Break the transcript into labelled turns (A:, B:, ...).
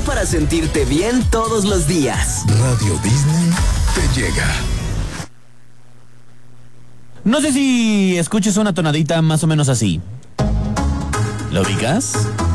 A: para sentirte bien todos los días.
B: Radio Disney te llega.
C: No sé si escuches una tonadita más o menos así. ¿Lo ubicas?